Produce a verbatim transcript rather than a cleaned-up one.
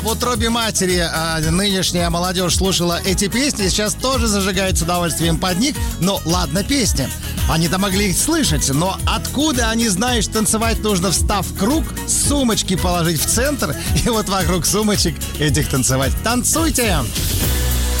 В утробе матери а, нынешняя молодежь слушала эти песни, сейчас тоже зажигает с удовольствием под них. Но ладно, песни. Они-то могли их слышать, но откуда они знают, что танцевать нужно, встав в круг, сумочки положить в центр и вот вокруг сумочек этих танцевать. Танцуйте!